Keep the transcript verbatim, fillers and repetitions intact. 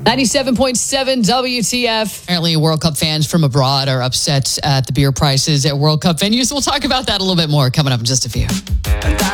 ninety-seven point seven W T F. Apparently, World Cup fans from abroad are upset at the beer prices at World Cup venues. We'll talk about that a little bit more coming up in just a few.